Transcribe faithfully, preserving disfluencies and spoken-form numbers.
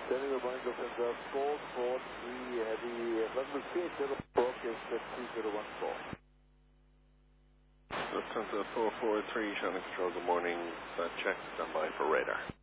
Standing by Boeing Lufthansa four four three Heavy, London three eight zero, broadcast at two zero one four. Lufthansa four four three, Shannon Control, good morning. Uh, check, stand by for radar.